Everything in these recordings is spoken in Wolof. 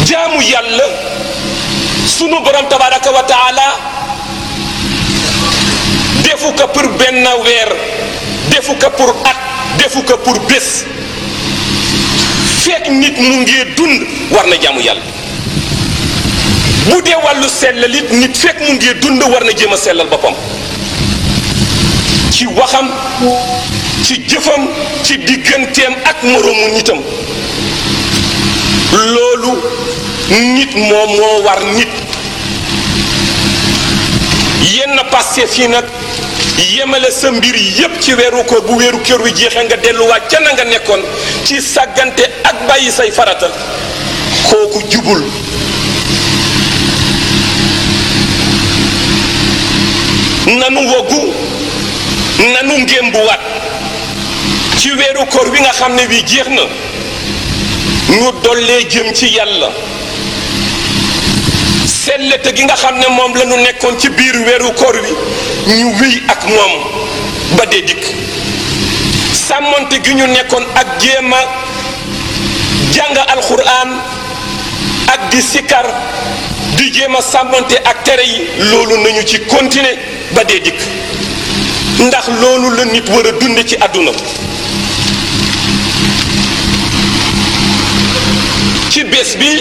jaamu yàlla sunu borom tabaraka wa taala defu ko pour benn weer, defu ko pour at, defu ko pour bés. fekk nit mu ngi dund war na jaamu yàlla. bu dee wàllu sellal it nit fekk mu ngi dund war na jéem a sellal boppam ci waxam, ci jëfam, ci digganteem ak moroomu nitam. loolu nit moom moo war nit. yenn Pastef yi nag yemale sa mbir yépp ci weeru koor bu weeru kër wi jeexee nga delluwaat ca na nga nekkoon ci sàggante ak bàyyi say farata, kooku jubul. nanu wogu, nanu ngémbuwaat ci weeru koor wi nga xam ne wi jeex na, ñu dollee jëm ci yàlla. sellete gi nga xam ne moom la ñu nekkoon ci biir weeru koor wi ñu wéy ak moom ba dee dikk. sàmmonte gi ñu nekkoon ak jéem a jàng alxuraan ak di sikar di jéem a sàmmonte ak tere yi, loolu nañu ci continuer ba dee dikk, ndax loolu la nit war a dund ci àdduna. ci bés bi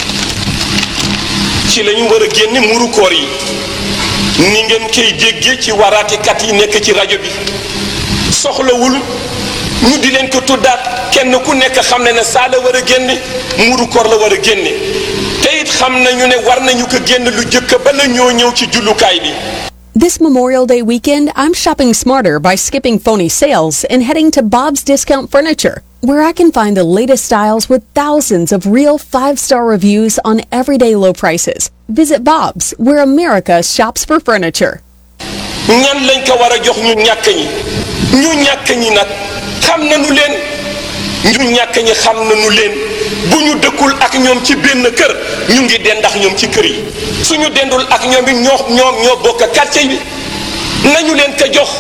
ci lañu war a génne muru koor yi ni ngeen koy déggee ci waraatikat yi nekk ci rajo bi. soxlawul ñu di leen ko tuddaat, kenn ku nekk xam ne ne saa la war a génne muru koor la war a génne, te it xam nañu ne war nañu ko génn lu jëkk ba la ñoo ñëw ci jullukaay bi. This Memorial Day weekend, I'm shopping smarter by skipping phony sales and heading to Bob's Discount Furniture, where I can find the latest styles with thousands of real 5-star reviews on everyday low prices. Visit Bob's, where America shops for furniture. ñan lañ ko war a jox ñu ñàkk ñi? ñu ñàkk ñi nag xam nañu leen, ñu ñàkk ñi xam nañu leen. bu ñu dëkkul ak ñoom ci benn kër ñu ngi dendax ñoom ci kër yi, suñu dendul ak ñoom bi ñoo bokk quartier bi, nañu leen ko jox.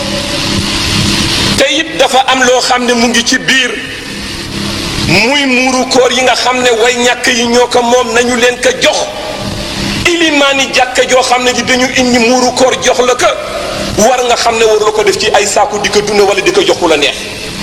te it dafa am loo xam ne mu ngi ci biir, muy muuru koor yi nga xam ne way ñàkk yi ñoo ko moom, nañu leen ko jox. ilimaani jàkka joo xam ne di dañu indi muuru koor jox la ko, war nga xam ne war la ko def ci ay saaku di ko dund wala di ko jox ku la neex.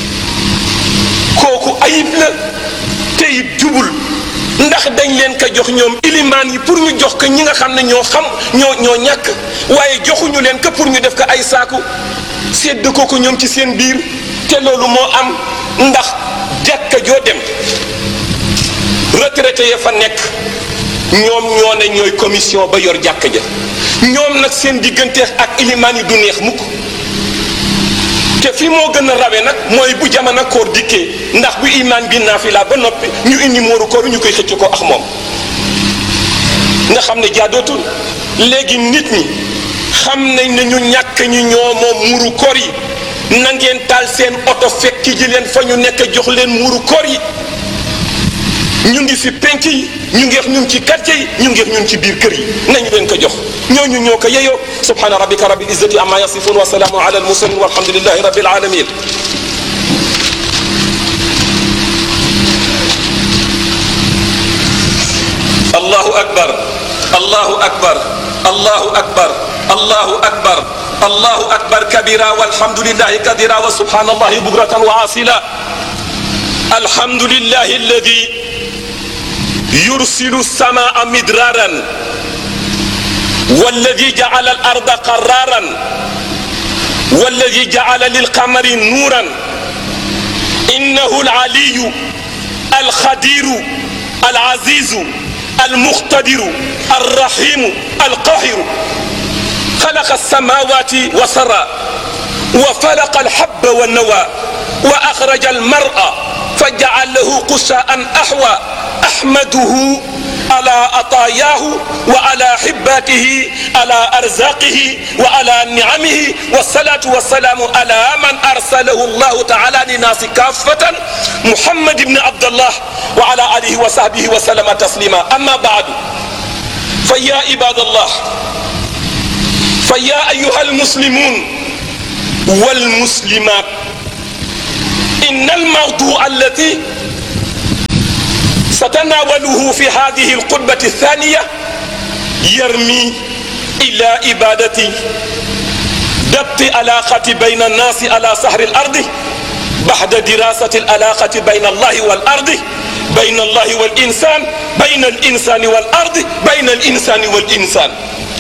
kooku ayib la te it jubul, ndax dañ leen ko jox ñoom ilimaan yi pour ñu jox ko ñi nga xam ne ñoo xam ñoo ñàkk, waaye joxuñu leen ko pour ñu def ko ay saaku sedd ko ñoom ci seen biir. te loolu moo am, ndax jàkka joo dem retraité ya fa nekk ñoom ñoo ne ñooy commission ba yor jàkka ja, ñoom nag seen diggante ak ilimaan yi du neex mukk. te fi moo gën a rawe nag mooy bu jamono koor dikkee, ndax bu imaan bi naafila ba noppi ñu indi mooru koor ñu koy xëcc ko ak moom, nga xam ne jaadootul. léegi nit ñi xam nañ ne ñu ñàkk ñi ñoo moom muuru koor yi, na ngeen taal seen oto fekki ji leen fa ñu nekk jox leen muuru koor yi. ñu ngi fi penc yi, ñu ngi ci quartier yi, ñu ngi ci biir kër yi, nañu leen ko jox. ñooñu ñoo ko yeyoo. subhana rabbika rabbil izzati amma yasifun wa salaamun ala al mursalin walhamdulillahi rabbil alamin. allahu akbar, allahu akbar, allahu akbar, allahu akbar, allahu akbar kabira walhamdulillahi kadira wa subhanallahi bukratan wa asila. alhamdulillahi alladi يرسل السماء مدرارا والذي جعل الأرض قرارا والذي جعل للقمر نورا إنه العلي الخدير العزيز المقتدر الرحيم القاهر خلق السماوات وسرى وفلق الحب والنوى وأخرج المرء فجعله قساء أحوى أحمده على عطاياه وعلى حباته على أرزاقه وعلى نعمه والصلاة والسلام على من أرسله الله تعالى للناس كافة محمد بن عبد الله وعلى آله وصحبه وسلم تسليما. أما بعد فيا عباد الله، فيا أيها المسلمون والمسلمات، إن الموضوع الذي فتناوله في هذه الخطبة الثانية يرمي إلى إبادة ضبط علاقة بين الناس على سهر الأرض بعد دراسة العلاقة بين الله والأرض بين الله والإنسان بين الإنسان والأرض بين الإنسان والإنسان.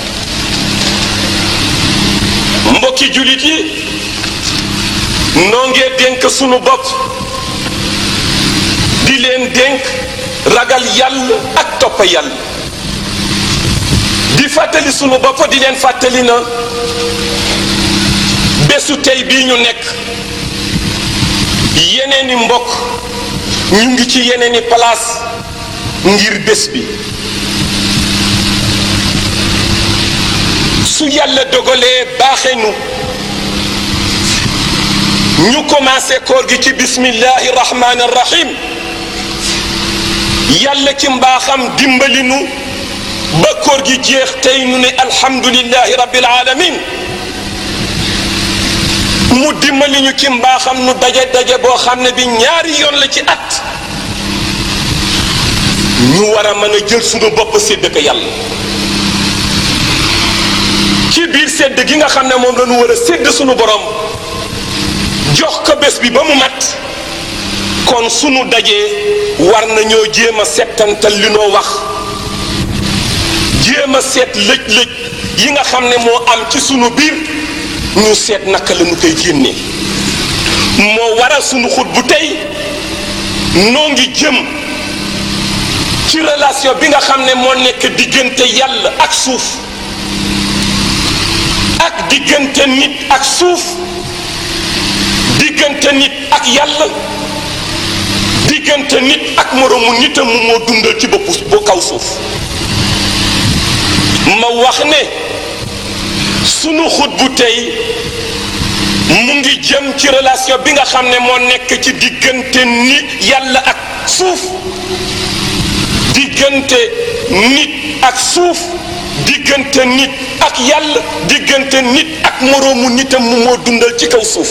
mbokki julit yi noo ngee dénk sunu bopp di leen dénk ragal yàlla ak topp yàlla di fàttali sunu bopp di leen fàttali na bésu tey bii ñu nekk yeneeni mbokk ñu ngi ci yeneeni place ngir bés bi su yàlla dogalee baaxe nu ñu commencé koor gi ci bismillahi rahmani rahim yàlla ci mbaaxam dimbali nu ba koor gi jeex tey nu ne alhamdulillahi rabbil alamin mu dimbali ñu ci mbaaxam nu daje boo xam ne bi ñaari yoon la ci at ñu war a mën a jël sunu bopp sédd ko yàlla ci biir sédd gi nga xam ne moom la ñu war a sédd sunu borom jox ko bés bi ba mu mat kon sunu dajee war nañoo jéem a settantal li noo wax jéem a seet lëj-lëj yi nga xam ne moo am ci sunu biir ñu seet naka la ñu koy génnee moo waral sunu xut bu tey noo ngi jëm ci relation bi nga xam ne moo nekk diggante yàlla ak suuf ak diggante nit ak suuf diggante nit ak yàlla diggante nit ak moroomu nitam mu moo dundal ci bu kaw suuf ma wax ne sunu xut bu tey mu ngi jëm ci relation bi nga xam ne moo nekk ci diggante nit yàlla ak suuf diggante nit ak suuf diggante nit ak yàlla diggante nit ak moroomu nitam mu moo dundal ci kaw suuf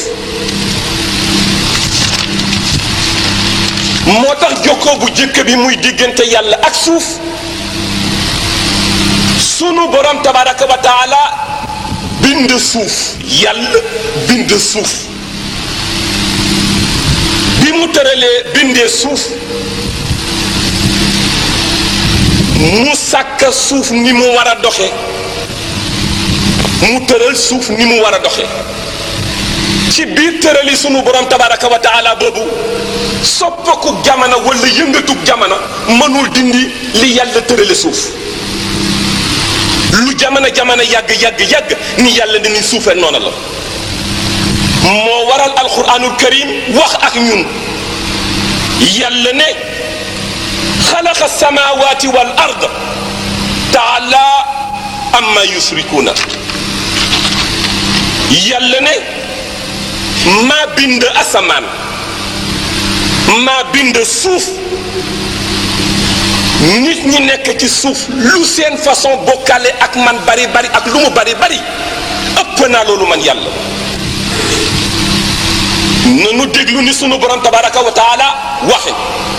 moo tax jokkoo bu jëkk bi muy diggante yàlla ak suuf sunu borom tabaraka wa taala bind suuf yàlla bind suuf bi mu tëralee bindee suuf mu sàkk suuf ni mu war a doxe mu tëral suuf ni mu war a doxe ci biir tërali sunu borom tabaraka wa taala boobu soppaku jamono wala yëngatug jamono mënul dindi li yàlla tërale suuf lu jamono yàgg ni yàlla ni suufee noonu la moo waral alquranul karim wax ak ñun yàlla ne xalaqa samawati wal ard taala amma yusrikuuna yàlla ne maa bind asamaan maa bind suuf nit ñi nekk ci suuf lu seen façon bokkale ak man bari ak lu mu bari ëpp naa loolu man yàlla nanu déglu ni sunu borom tabaraka wa taala waxe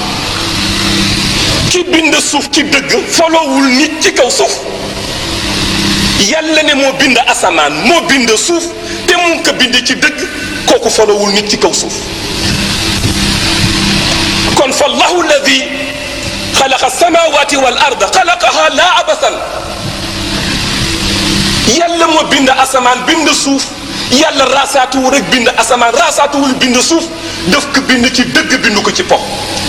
ki bind suuf ci dëgg folowul nit ci kaw suuf yàlla ne moo bind asamaan moo bind suuf te mu ko bind ci dëgg kooku folowul nit ci kaw suuf kon fa allahu alladi xalaqa samawati wal arda xalaqaha laa abasan yàlla moo bind asamaan bind suuf yàlla raasaatuwul rek bind asamaan raasaatuwul bind suuf daf ko bind ci dëgg bind ko ci po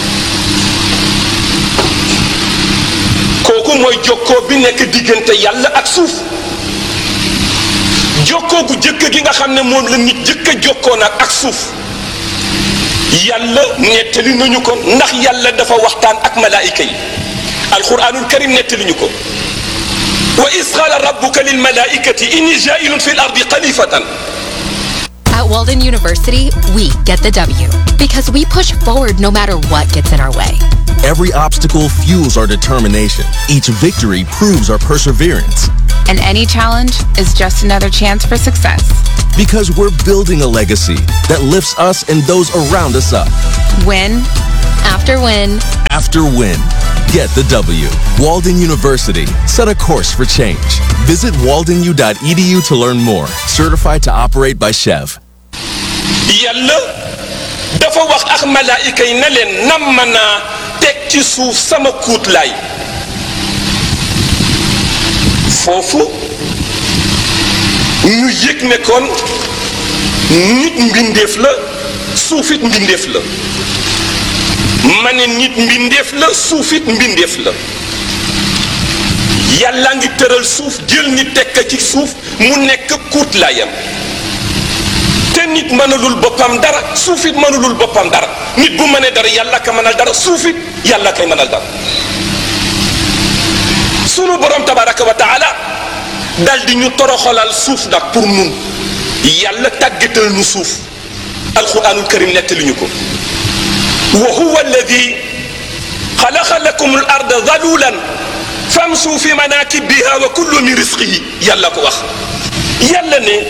kooku mooy jokkoo bi nekk diggante yàlla ak suuf jokkoo gu jëkk gi nga xam ne moom la nit jëkk a jokkoo nag ak suuf yàlla nettali nañu ko ndax yàlla dafa waxtaan ak malaayika yi alquranul karim nettali ñu ko wa is qaala rabbuka lil malaikati inni jaa'ilun fi l ardi xalifatan. At Walden University, we get the W because we push forward no matter what gets in our way. Every obstacle fuels our determination. Each victory proves our perseverance. And any challenge is just another chance for success. Because we're building a legacy that lifts us and those around us up. Win after win after win. Get the W. Walden University. Set a course for change. Visit waldenu.edu to learn more. Certified to operate by Chev. yàlla dafa wax ak malaayika yi ne leen nam naa teg ci suuf sama kuutlaay foofu ñu yëg ne kon nit mbindeef la suufit mbindeef la ma ne nit mbindeef la suufit mbindeef la yàlla ngi tëral suuf jël nit tekk ci suuf mu nekk kuutlaayam te nit mënulul boppam dara suufit mënulul boppam dara nit bu mënee dara yàlla ka mënal dara suufit yàlla kay mënal dara sunu borom tabaraka wa taala dal di ñu toroxalal suuf nag pour nun yàlla tàggatal nu suuf alquranul karim nettali ñu ko wa huwa alladi xalaqa lakum al arda zalulan famsu fi manakibiha wa kullu min risqihi yàlla ko wax yàlla ne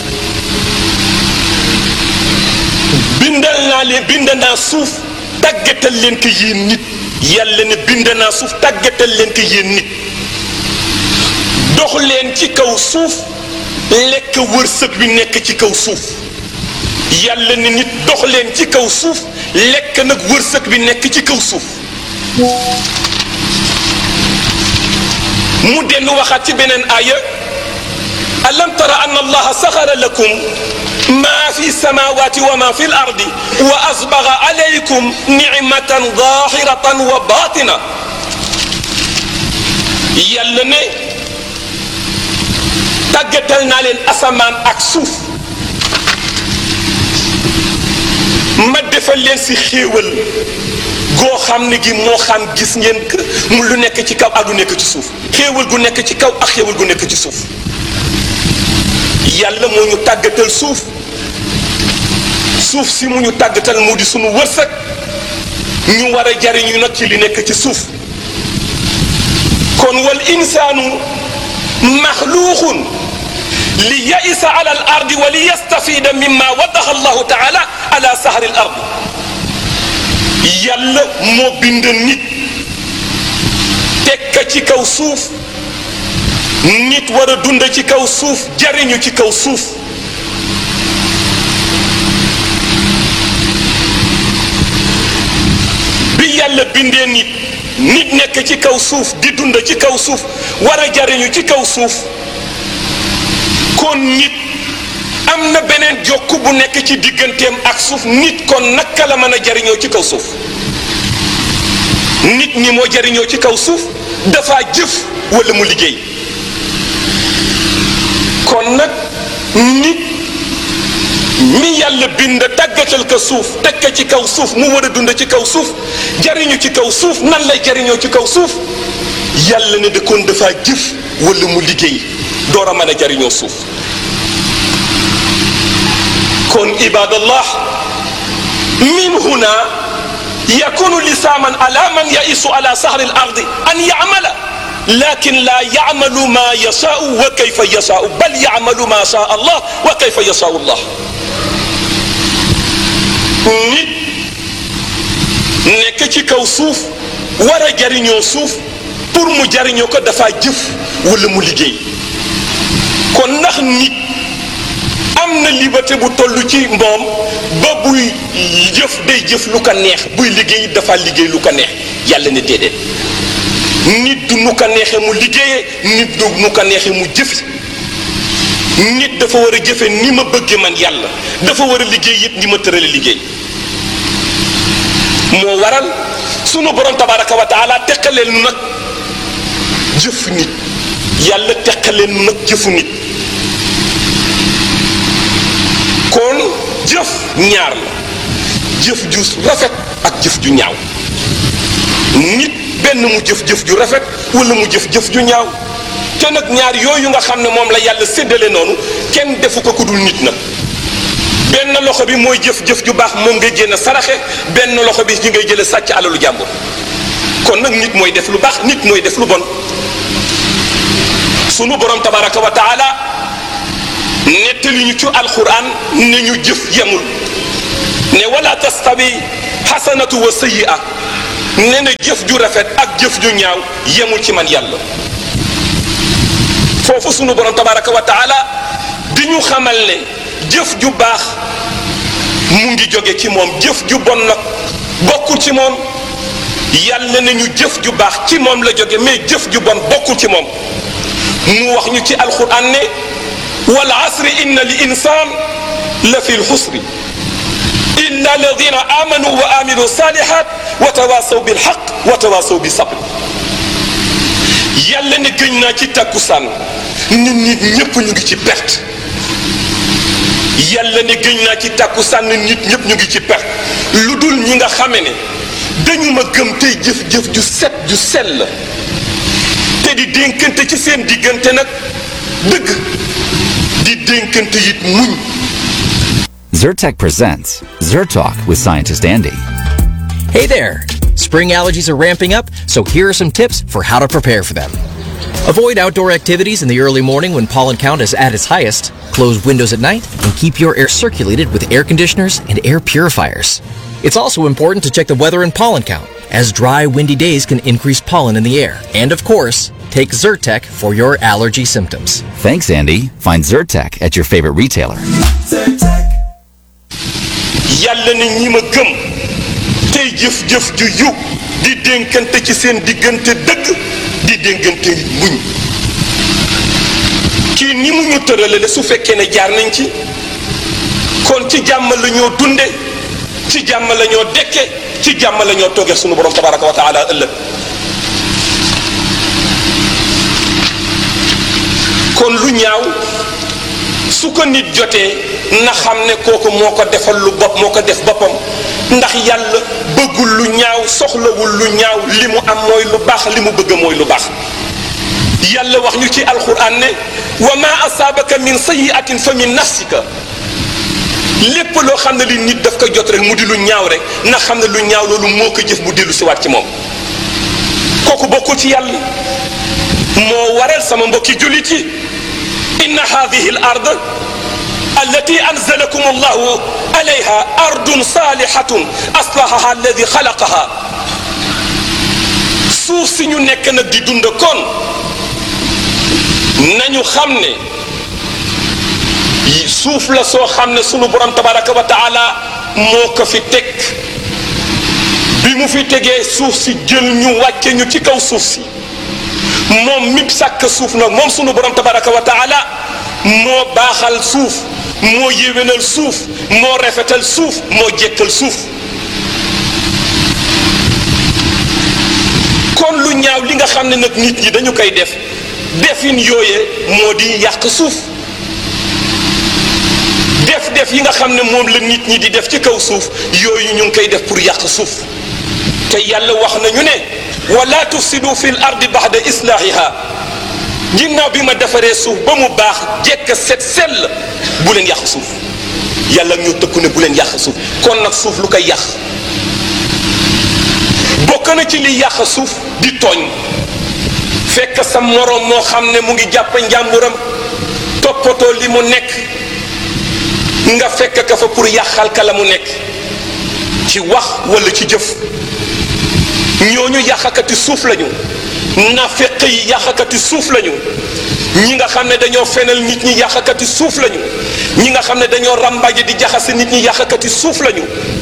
bind naa suuf tàggatal leen ko yéen nit yàlla ne bind naa suuf tàggatal leen ko yéen nit dox leen ci kaw suuf lekk wërsëg bi nekk ci kaw suuf yàlla ne nit dox leen ci kaw suuf lekk nag wërsëg bi nekk ci kaw suuf mu dellu waxaat ci beneen aaya alam tara anna allaha saxara lakum ما في السماوات وما في الأرض وأسبغ عليكم نعمة ظاهرة وباطنة يلني تجتلنا للأسمان أكسوف ما دفل لين سي خيول goo xam ne gi moo xam gis ngeen mu lu nekk ci kaw ak lu nekk ci suuf xéewal gu nekk ci kaw ak xéewal gu nekk ci suuf yàlla moo ñu tàggatal suuf suuf si mu ñu tàggatal mu di sunu wërsëg ñu war a jariñu nag ci li nekk ci suuf kon wal insaanu maxluuqun li yaisa ala al ardi wa li yastafida mimma wadaxa allahu taala ala sahari al ardi yàlla moo bind nit tekka ci kaw suuf nit war a dund ci kaw suuf jariñu ci kaw suuf bi yàlla bindee nit nekk ci kaw suuf di dund ci kaw suuf war a jariñu ci kaw suuf kon nit am na beneen jokku bu nekk ci digganteem ak suuf nit kon naka la mën a jariñoo ci kaw suuf nit ñi moo jariñoo ci kaw suuf dafa jëf wala mu liggéey kon nag nit mi yàlla bind tàggatal ko suuf teg ko ci kaw suuf mu war a dund ci kaw suuf jariñu ci kaw suuf nan lay jariñoo ci kaw suuf yàlla ne de kon dafa jëf wala mu liggéey door a mën a jariñoo suuf kon ibadallah min huna yakunu lisaman ala man yaisu ala sahri al ardi an ya'mala لكن لا يعمل ما يشاء وكيف يشاء بل يعمل ما شاء الله وكيف يشاء الله nit nekk ci kaw suuf war a jariñoo suuf pour mu jariñoo ko dafa jëf wala mu liggéey kon ndax nit am na liberté bu toll ci moom ba buy jëf day jëf lu ko neex buy liggéey dafa liggéey lu ko neex yàlla ne déedéet nit du nu ko neexee mu liggéeyee nit du nu ko neexee mu jëfi nit dafa war a jëfe ni ma bëgge man yàlla dafa war a liggéey it ni ma tërale liggéey moo waral sunu borom tabaraka wa taala teqaleel nu nag jëf nit yàlla teqaleel nu nag jëfu nit kon jëf ñaar la jëf ju rafet ak jëf ju ñaaw nit benn mu jëf-jëf ju rafet wala mu jëf-jëf ju ñaaw te nag ñaar yooyu nga xam ne moom la yàlla séddale noonu kenn defu ko ku dul nit nag benn loxo bi mooy jëf-jëf ju baax moom ngay génn saraxe benn loxo bi ñi ngay jële sàcc alalu jàmbur kon nag nit mooy def lu baax nit mooy def lu bon sunu borom tabaraka wa taala nettali ñu ci alquran ne ñu jëf yemul ne wala tastawi xasanatu wa sayyi'a nee na jëf ju rafet ak jëf ju ñaaw yemul ci man yàlla. foofu sunu borom tabaraka wa taala di ñu xamal ne jëf ju baax mu ngi jóge ci moom, jëf ju bon nag bokkul ci moom. yàlla na ñu jëf ju baax ci moom la jóge, mais jëf ju bon bokkul ci moom. mu wax ñu ci alquran ne wal asri inna li insan la fi lxusri illa alladina amanu wa amilu salihat wa tawasaw bilxaq wa tawasaw bi sabr. yàlla ne gëñ naa ci takkusaan nit ñëpp ñu ngi ci perte. yàlla ne gëñ naa ci takkusaan nit ñëpp ñu ngi ci perte lu dul ñi nga xame ne dañu ma gëm tey jëf-jëf ju set ju sell te di dénkante ci seen diggante nag dëgg di dénkante it muñ. Zyrtec presents Zyrtalk with Scientist Andy. Hey there! Spring allergies are ramping up, so here are some tips for how to prepare for them. Avoid outdoor activities in the early morning when pollen count is at its highest, close windows at night, and keep your air circulated with air conditioners and air purifiers. It's also important to check the weather and pollen count, as dry, windy days can increase pollen in the air. And of course, take Zyrtec for your allergy symptoms. Thanks, Andy. Find Zyrtec at your favorite retailer. yàlla ne ñi ma gëm tey jëf-jëf ju yu di dénkante ci seen diggante dëgg di dénkante muñ. kii ni mu ñu tëralale su fekkee ne jaar nañ ci kon ci jàmm la ñoo dunde, ci jàmm la ñoo dekke, ci jàmm la ñoo toogee sunu borom tabaraka wa taala ëllëg. kon lu ñaaw su ko nit jotee na xam ne kooku moo ko defal lu bopp, moo ko def boppam, ndax yàlla bëggul lu ñaaw, soxlawul lu ñaaw, li mu am mooy lu baax, li mu bëgg mooy lu baax. yàlla wax ñu ci alquran ne wa ma asaabaka min sayyi'atin fa min nafsika. lépp loo xam ne li nit daf ko jot rek mu di lu ñaaw rek na xam ne lu ñaaw loolu moo ko jëf mu dellu si waat ci moom. kooku bokkul ci yàlla. moo waral sama mbokki jullit yi inna hadihi al ard allati anzalakum allahu alayha ardun salihatun aslahaha alladi xalaqaha. suuf si ñu nekk nag di dund kon nañu xam ne suuf la soo xam ne sunu borom tabaraka wa taala moo ko fi teg. bi mu fi tegee suuf si jël ñu wàcce ñu ci kaw suuf si moom mi sàkk suuf nag moom sunu borom tabaraka wa taala moo baaxal suuf, moo yéwénal suuf, moo rafetal suuf, moo jekkal suuf. kon lu ñaaw li nga xam ne nag nit ñi dañu koy def defin yooye moo di yàq suuf. def yi nga xam ne moom la nit ñi di def ci kaw suuf yooyu ñu ngi koy def pour yàq suuf. te yàlla wax nañu ne wala tufsidu fil ardi ba'da islahiha. ginnaaw bi ma defaree suuf ba mu baax jekk set sell bu leen yàq suuf. yàlla ñu tëkku ne bu leen yàq suuf. kon nag suuf lu koy yàq bokk na ci li yàq suuf di tooñ. fekk sa moroom moo xam ne mu ngi jàpp njàmburam toppatoo li mu nekk nga fekk ka fa pour yàqal ka la mu nekk ci wax wala ci jëf. ñooñu yàqakati suuf lañu. naafeq yi yàqakati suuf lañu. ñi nga xam ne dañoo fenal nit ñi yàqakati suuf lañu. ñi nga xam ne dañoo ràmbaje di jaxase nit ñi yàqakati suuf lañu.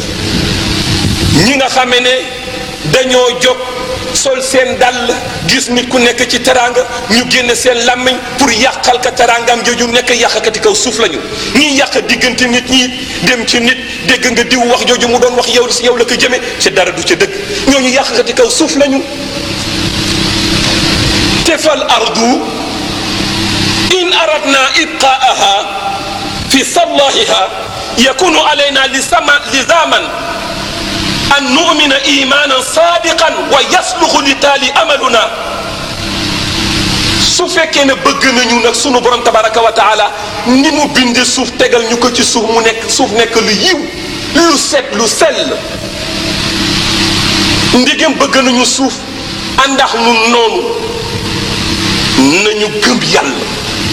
ñi nga xam ne dañoo jóg sol seen dàll gis nit ku nekk ci teraanga ñu génne seen làmmiñ pour yàqal ka teraangam jooju nekk yàqakati kaw suuf lañu. ñiy yàq diggante nit ñi dem ci nit dégg nga diw wax jooju mu doon wax yow si yow la ko jëme ci dara du ca dëgg. ñooñu yàqakati kaw suuf lañu. te fal ardu in aradna ibqaaha fi sallahiha yakunu alayna lizaman an nu'mina imanan sadiqan wa yasluxu li taali amaluna. su fekkee ne bëgg nañu nag sunu borom tabaraka wa taala ni mu binde suuf tegal ñu ko ci suuf mu nekk suuf nekk lu yiw lu set lu sell. ndigam bëgg nañu suuf àndax nun noonu nañu gëm yàlla.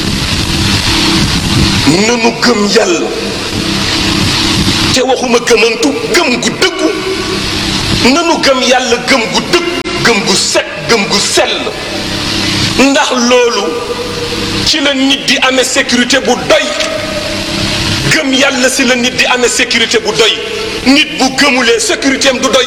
nañu gëm yàlla te waxuma gëmantu gëm gu dëggu nanu gëm yàlla gëm gu dëgg gëm gu set gëm gu sell ndax loolu ci la nit di amee sécurité bu doy gëm yàlla si la nit di amee sécurité bu doy nit bu gëmulee sécurité am du doy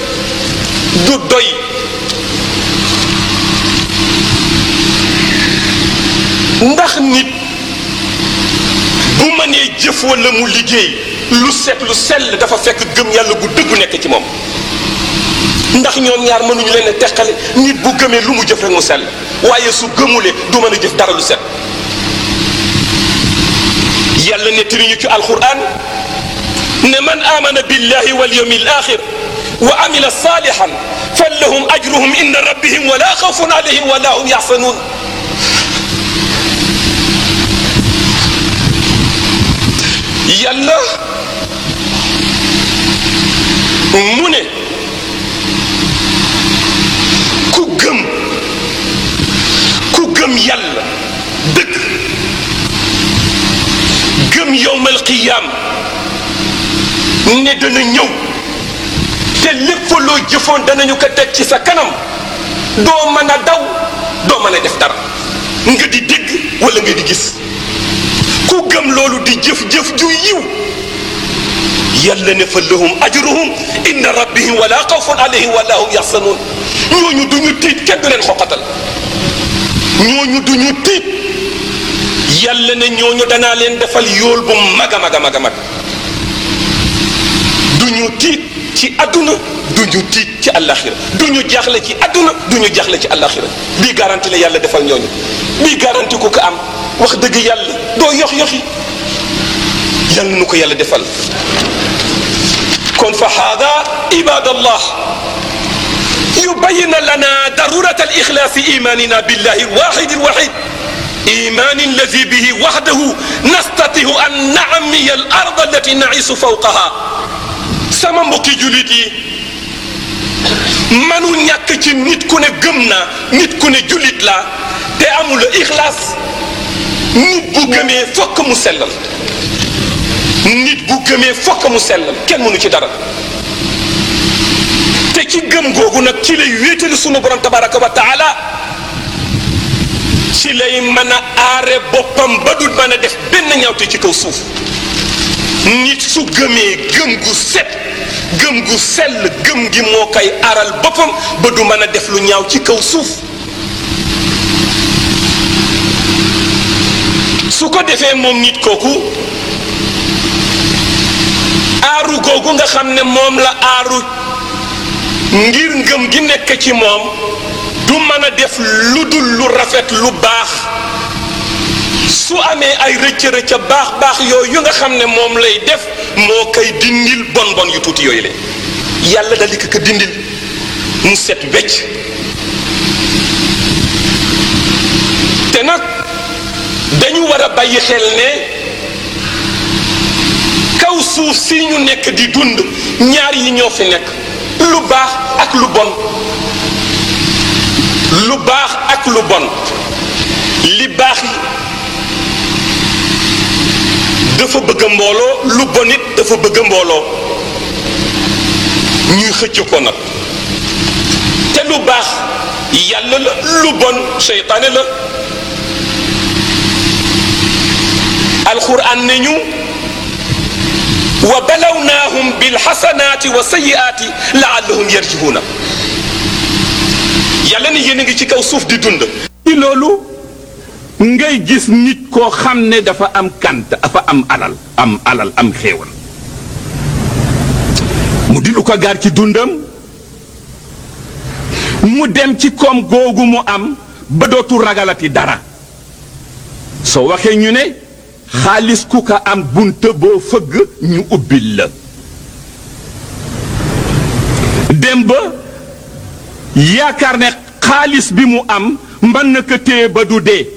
ndax nit bu mënee jëf wala mu liggéey lu set lu sell dafa fekk gëm yàlla gu dëggu nekk ci moom ndax ñoom ñaar mënuñu leen a teqale nit bu gëmee lu mu jëf rek mu sell waaye su gëmulee du mën a jëf dara lu set yàlla nettali ñu ci alquran ne man amana billahi wal yawmil axir wa amila salihan falahum ajruhum inda rabbihim wala xawfun alayhim wala hum yaxsanun yàlla mu ne ku gëm yàlla dëgg gëm yowmal qiyaam ne dana ñëw te lépp loo jëfoon danañu ko teg ci sa kanam doo mën a daw doo mën a def dara nga di dégg wala nga di gis ku gëm loolu di jëf-jëf ju yiw yàlla ne fa lahum ajruhum inda rabbihim wala xawfun alayhim wala hum yaxsanuun ñooñu duñu tiit kenn du leen xoqatal ñooñu duñu tiit yàlla ne ñooñu danaa leen defal yool bu mag a mag a mag a mag duñu tiit ci àdduna duñu tiit ci àllaxira duñu jaaxle ci àdduna duñu jaaxle ci àllaxira bii garanti la yàlla defal ñooñu bii garanti ku ko am wax dëgg yàlla doo yox-yoxi yàlla nu ko yàlla defal kon fa haada ibadallah yubayyin lana darurat al-ikhlasi imanina billahi al-wahid al-wahid إيمان الذي به وحده نستطيع أن نعمي الأرض التي نعيش فوقها sama mbokki jullit yi manu ñàkk ci nit ku ne gëm naa nit ku ne jullit laa te amul ixlaas nit bu gëmee fokk mu sellal nit bu gëmee fokk mu sellal kenn mënu ci dara te ci gëm googu nag ci lay wéetali sunu borom tabaraka wa taala ci lay mën a aare boppam ba dul mën a def benn ñaawte ci kaw suuf nit su gëmee gëm gu set gëm gu sell gëm gi moo koy aaral boppam ba du mën a def lu ñaaw ci kaw suuf su ko defee moom nit kooku aaru googu nga xam ne moom la aaru ngir ngëm gi nekk ci moom du mën a def lu dul lu rafet lu baax su amee ay rëcc-rëcc baax yooyu nga xam ne moom lay def moo koy dindil bon yu tuuti yooyu la yàlla dal di ko dindil mu set wecc te nag dañu war a bàyyi xel ne kaw suuf si ñu nekk di dund ñaar yi ñoo fi nekk lu baax ak lu bon lu baax ak lu bon li baax dafa bëgg mbooloo lu bon it dafa bëgg mbooloo ñuy xëcc ko nag te lu baax yàlla la lu bon seytaane la alquran ne ñu wa balawnaahum bilxasanaati wa sayiaati laallahum yarjihuuna yàlla ne yéen a ngi ci kaw suuf di dund ci loolu ngay gis nit koo xam ne dafa am kant dafa am alal am xéewal mu di lu ko gaar ci dundam mu dem ci koom googu mu am ba dootu ragalati dara soo waxee ñu ne xaalis ku ko am bunte boo fëgg ñu ubbil la dem ba yaakaar ne xaalis bi mu am mën na ko téye ba du dee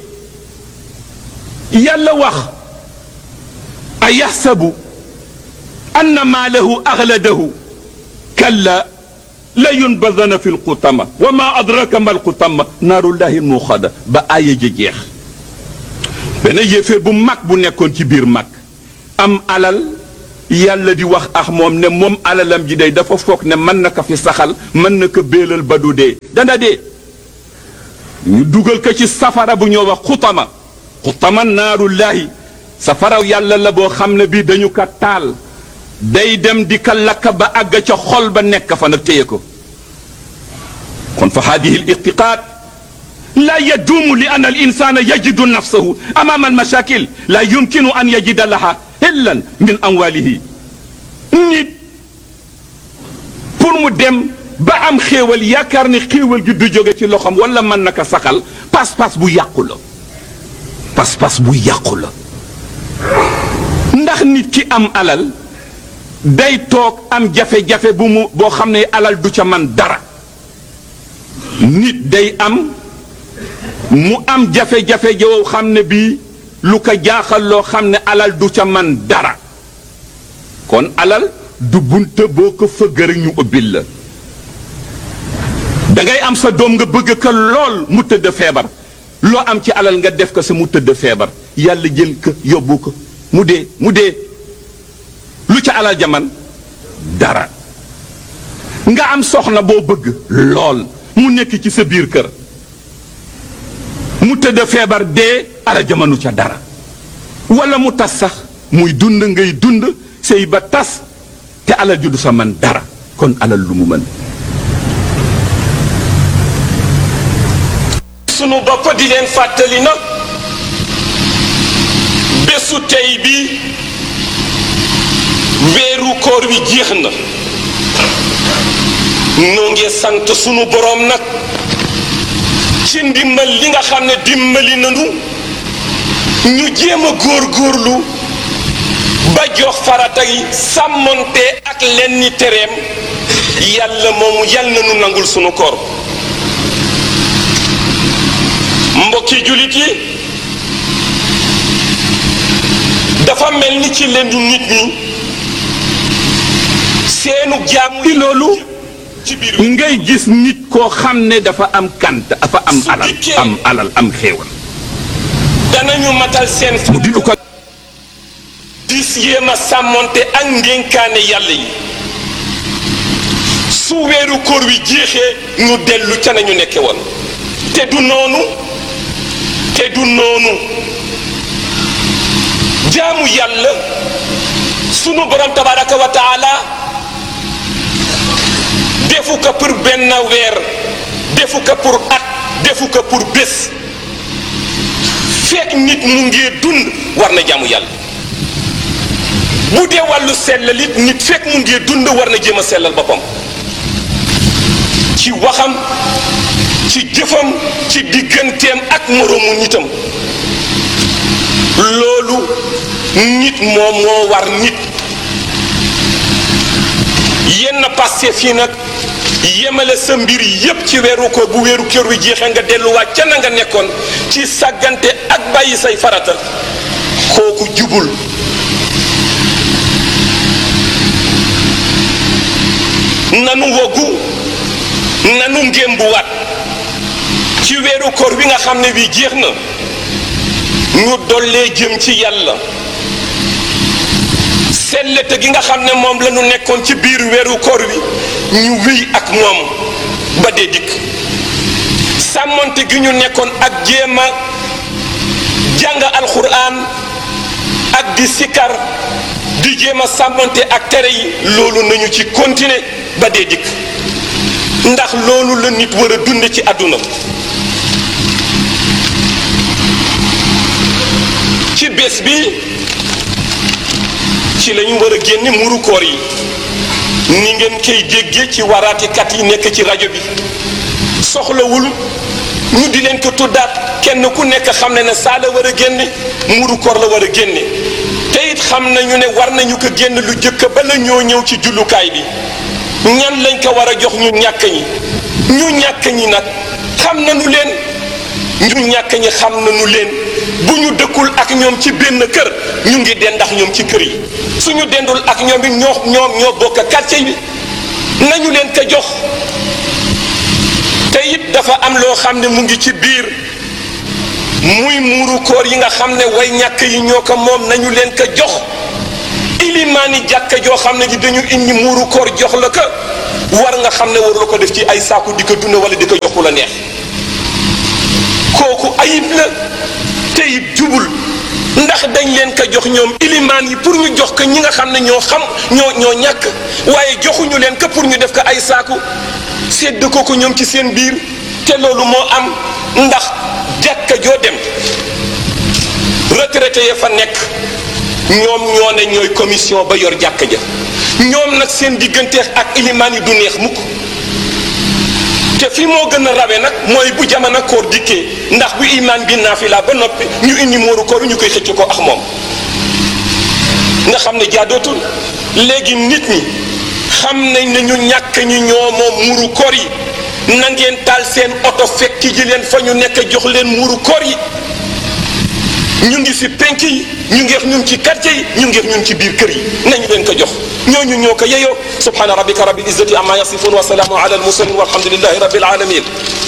yàlla wax a yaxsabu anna maalahu axladahu kalla la yunbadana fi lxutama wa ma adraka ma lxutama naarullahi lmuxada ba aaya ji jeex benn yéeféer bu mag bu nekkoon ci biir mag am alal yàlla di wax ak moom ne moom alalam ji day dafa foog ne mën na ko fi saxal mën na ko béelal ba du dee dana dee ñu dugal ko ci safara bu ñoo wax xutama naarullahi safara yàlla la boo xam ne bii dañu ko taal day dem di ka lakk ba àgg ca xol ba nekk fa nag téye ko kon fa hadihi al irtiqaad la yaduumu li anna al insana yajidu nafsahu amama al mashakil la yumkinu an yajida laha hillan min amwalihi nit pour mu dem ba am xéewal yaakaar ni xéewal gi du jóge ci loxoom wala mën na ko saxal pas-pas bu yàqu la pas-pas bu yàqu la ndax nit ki am alal day toog am jafe-jafe boo xam ne alal du ca man dara nit day mu am jafe-jafe joo xam ne bii lu ko jaaxal loo xam ne alal du ca man dara kon alal du bunte boo ko fëgg rek ñu ubbil la da ngay am sa doom nga bëgg ko lool mu tëdd feebar loo am ci alal nga def ko sa mu tëdd feebar yàlla jël ko yóbbu ko mu dee lu ca alal jaman dara nga am soxna boo bëgg lool mu nekk ci sa biir kër mu tëdd feebar dee alal jamanu ca dara wala mu tas sax muy dund ngay dund sëy ba tas te alal ju du sa man dara kon alal lu mu mën sunu bopp di leen fàttali na bésu tey bi weeru koor wi jeex na noo ngi sant sunu boroom nag ci ndimbal li nga xam ne dimbali nanu ñu jéem a góorgóorlu ba jox farata yi sàmmonte ak lenn tereem yàlla moomu yàlla na nu nangul sunu koor mbokki jullit yi dafa mel ni ci lenn nit ñi seenu jaamu ci loolu ngay gis nit koo xam ne dafa am kant dafa am alal am xéewal danañu matal seen mu di lu ko dis yéem a sàmmonte ak ndénkaane yàlla yi su weeru koor wi jeexee ñu dellu ca nañu nekke woon te du noonu jaamu yàlla sunu borom tabaraka wa taala defu ko pour benn weer defu ko pour at defu ko pour bés fekk nit mu ngi dund war na jaamu yàlla bu dee wàllu sellal it nit fekk mu ngi dund war na jéem a sellal boppam ci waxam ci jëfam ci digganteem ak moroomu nitam loolu nit moom moo war nit yenn passé fii nag yemale sa mbir yépp ci weeru ko bu weeru kër wi jeexee nga delluwaat ca na nga nekkoon ci sàggante ak bàyyi say farata kooku jubul nanu wogu nanu ngémbuwaat ci weeru koor wi nga xam ne wi jeex na ñu dollee jëm ci yàlla sellete gi nga xam ne moom la ñu nekkoon ci biir weeru koor wi ñu wéy ak moom ba dee dikk sàmmonte gi ñu nekkoon ak jéem a jàng alxuraan ak di sikar di jéem a sàmmonte ak tere yi loolu nañu ci continuer ba dee dikk ndax loolu la nit war a dund ci àdduna ci bés bi ci lañu war a génne muru koor yi ni ngeen koy déggee ci waraatikat yi nekk ci rajo bi soxlawul ñu di leen ko tuddaat kenn ku nekk xam ne ne saa la war a génne muru koor la war a génne te it xam nañu ne war nañu ko génn lu jëkk ba la ñoo ñëw ci jullukaay bi ñan lañ ko war a jox ñu ñàkk ñi nag xam nañu leen ñu ñàkk ñi xam nañu leen bu ñu dëkkul ak ñoom ci benn kër ñu ngi dendax ñoom ci kër yi suñu dendul ak ñoom it ñoo bokk quartier bi nañu leen ko jox te it dafa am loo xam ne mu ngi ci biir muy muuru koor yi nga xam ne way ñàkk yi ñoo ko moom nañu leen ko jox ilimaani jàkka joo xam ne ji dañu indi muuru koor jox la ko war nga xam ne waruloo ko def ci ay saaku di ko dunde wala di ko jox ku la neex kooku ayib la te it jubul ndax dañ leen ko jox ñoom ilimaan yi pour ñu jox ko ñi nga xam ne ñoo xam ñoo ñàkk waaye joxuñu leen ko pour ñu def ko ay saaku sedd ko ñoom ci seen biir te loolu moo am ndax jàkka joo dem retraité ya fa nekk ñoom ñoo ne ñooy commission ba yor jàkka ja ñoom nag seen digganteex ak ilimaan yi du neex mukk te fi moo gën a rawe nag mooy bu jamono koor dikkee ndax bu imaan bi naafila ba noppi ñu indi mooru koor ñu koy xëcc ko ak moom nga xam ne jaadootul léegi nit ñi xam nañ ne ñu ñàkk ñi ñoo moom muuru koor yi na ngeen taal seen oto fekk ji leen fa ñu nekk jox leen muuru koor yi ñu ngi si penk yi ñu ngeex ñun ci quartier yi ñu ngeex ñun ci biir kër yi nañu leen ko jox ñooñu ñoo ko yeyoo subhana rabbika rabbil izzati amma yasifun wa salaamun ala al mursalin walhamdulillahi rabbil alamin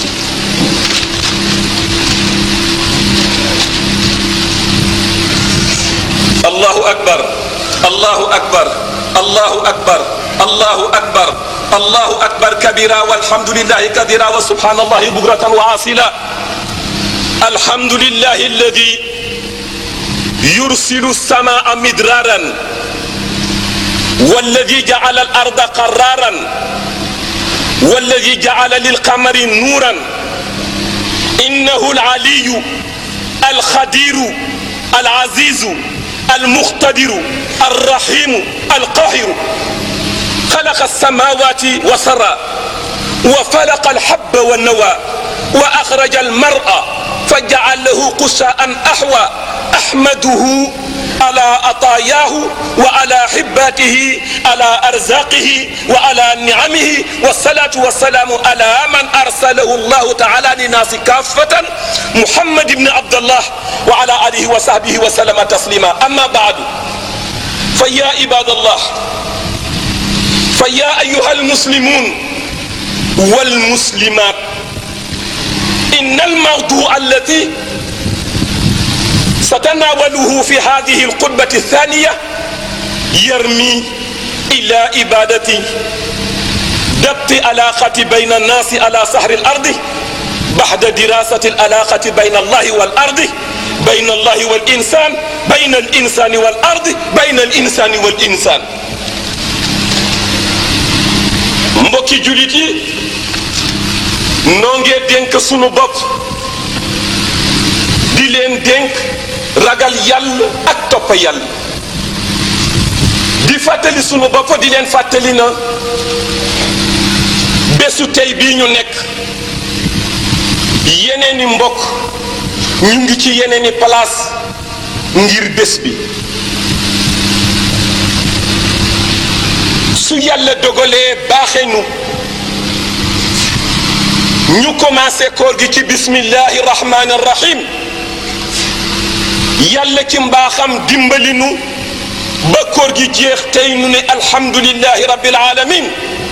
allahu akbar allahu akbar allahu akbar allahu akbar allahu akbar kabira walhamdulillahi kadira wa subhanallahi bukratan wa asila alhamdulillahi alladhi يرسل السماء مدرارا والذي جعل الأرض قرارا والذي جعل للقمر نورا إنه العلي الخدير العزيز المقتدر الرحيم القاهر خلق السماوات وسرى وفلق الحب والنوى وأخرج المرء فجعله قشاء أحوى أحمده على عطاياه وعلى حباته على أرزاقه وعلى نعمه والصلاة والسلام على من أرسله الله تعالى للناس كافة محمد بن عبد الله وعلى آله وصحبه وسلم تسليما أما بعد فيا عباد الله فيا أيها المسلمون والمسلمات إن الموضوع الذي ستناوله في هذه الخطبة الثانية يرمي إلى إبادة ضبط علاقة بين الناس على سحر الأرض بعد دراسة العلاقة بين الله والأرض بين الله والإنسان بين الإنسان والأرض بين الإنسان والإنسان mbokki julit yi noo ngee dénk sunu bopp di leen dénk ragal yàlla ak topp yàlla di fàttali sunu bopp di leen fàttali na bésu tey bii ñu nekk yeneeni mbokk ñu ngi ci yeneeni place ngir bés bi su yàlla dogalee baaxe nu ñu commencé koor gi ci bismillahi rahmani rahim yàlla ci mbaaxam dimbali nu ba koor gi jeex tey nu ne alhamdulillahi rabbil alamin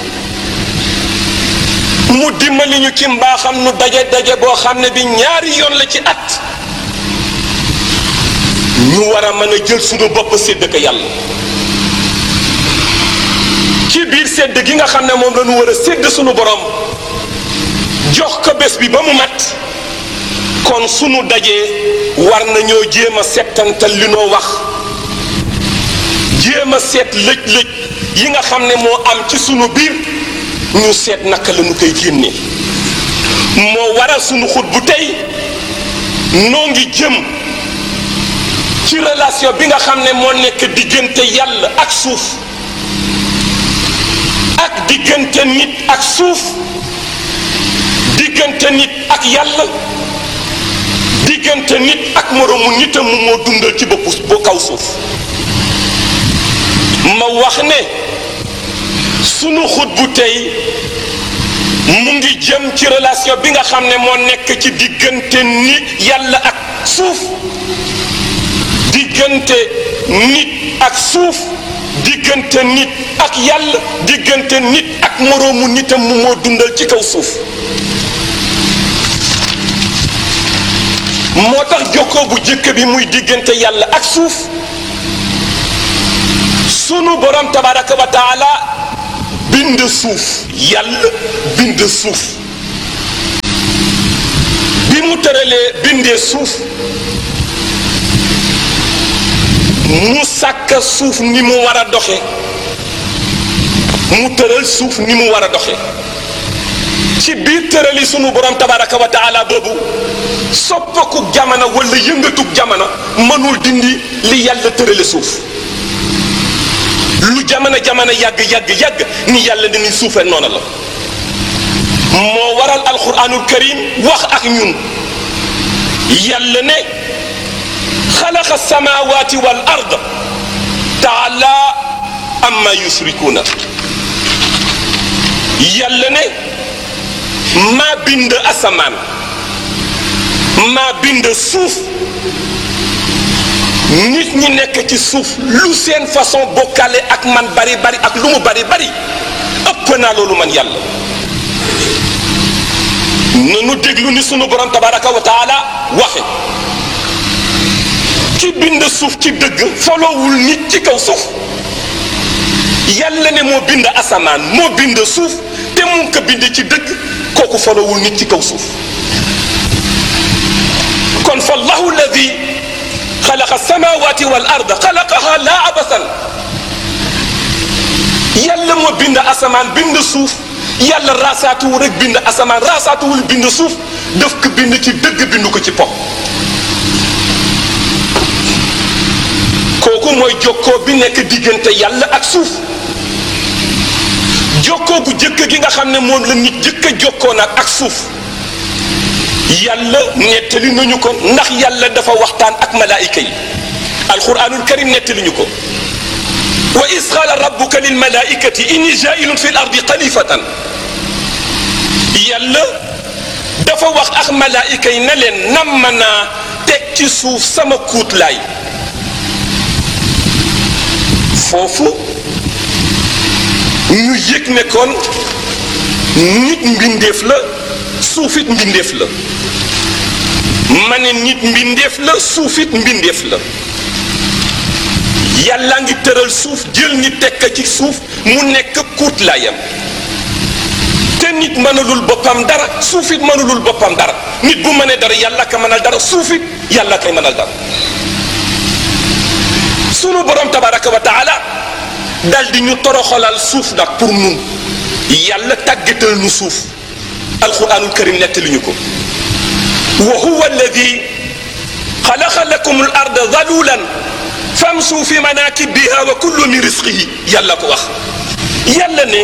mu dimbali ñu ci mbaaxam nu daje boo xam ne bi ñaari yoon la ci at ñu war a mën a jël suñu bopp sédd ko yàlla ci biir sédd gi nga xam ne moom la ñu war a sédd suñu borom jox ko bés bi ba mu mat kon sunu dajee war nañoo jéem a settantal li noo wax jéem a seet lëj-lëj yi nga xam ne moo am ci sunu biir ñu seet naka la ñu koy génnee moo waral sunu xut bu tey noo ngi jëm ci relation bi nga xam ne moo nekk diggante yàlla ak suuf ak diggante nit ak suuf diggante nit ak yàlla diggante nit ak moroomu nitam mu moo dundal ci bu kaw suuf ma wax ne sunu xut bu tey mu ngi jëm ci relation bi nga xam ne moo nekk ci diggante nit yàlla ak suuf diggante nit ak suuf diggante nit ak yàlla diggante nit ak moroomu nitam mu moo dundal ci kaw suuf moo tax jokkoo bu jëkk bi muy diggante yàlla ak suuf sunu borom tabaraka wa taala bind suuf yàlla bind suuf bi mu tëralee bindee suuf mu sàkk suuf ni mu war a doxe mu tëral suuf ni mu war a doxe ci biir tërali sunu borom tabaraka wa taala boobu soppakuk jamono wala yëngatuk jamono mënul dindi li yàlla tërale suuf lu jamono yàgg ni yàlla ni suufee noona la moo waral alquranul karim wax ak ñun yàlla ne xalaqa samawati wal ard taala amma yusrikuuna yàlla ne maa bind asamaan maa bind suuf nit ñi nekk ci suuf lu seen façon bokkale ak man bari ak lu mu bari ëpp naa loolu man yàlla nanu déglu ni sunu borom tabaraka wa taala waxe ci bind suuf ci dëgg folowul nit ci kaw suuf yàlla ne moo bind asamaan moo bind suuf te mu ngi ko bind ci dëgg kooku folowul nit ci kaw suuf kon fa allahu alladi xalaqa samawati wal arda xalaqaha laa abasan yàlla moo bind asamaan bind suuf yàlla raasaatuwul rek bind asamaan raasaatuwul bind suuf daf ko bind ci dëgg bind ko ci pop kooku mooy jokkoo bi nekk diggante yàlla ak suuf jokkoo gu jëkk gi nga xam ne moom la nit jëkk a jokkoo nag ak suuf yàlla nettali nañu ko ndax yàlla dafa waxtaan ak malaayika yi alquranul karim nettali ñu ko wa is qaala rabbuka lil malaikati inni jaa'ilun fi l ardi xalifatan yàlla dafa wax ak malaayika yi ne leen nam naa teg ci suuf sama kuutlaay foofu ñu yëg ne kon nit mbindeef la suufit mbindeef la ma ne nit mbindeef la suufit mbindeef la yàlla ngi tëral suuf jël nit tekk ci suuf mu nekk kuutlaayam te nit mënalul boppam dara suufit mënalul boppam dara nit bu mënee dara yàlla ka mënal dara suufit yàlla kay mënal dara sunu borom tabaraka wa taala dal di ñu toroxalal suuf nag pour nun yàlla tàggatal nu suuf alquranul karim nettali ñu ko wa huwa alladi xalaqa lakum al arda dalulan famsu fi manakibiha wa kullu min risqihi yàlla ko wax yàlla ne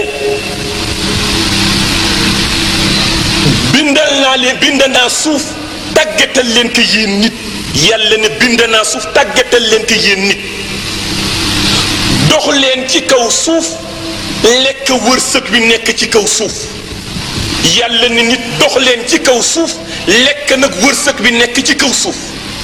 bind naa suuf tàggatal leen ko yéen nit yàlla ne bind naa suuf tàggatal leen ko yéen nit dox leen ci kaw suuf lekk wërsëg bi nekk ci kaw suuf yàlla ne nit dox leen ci kaw suuf lekk nag wërsëg bi nekk ci kaw suuf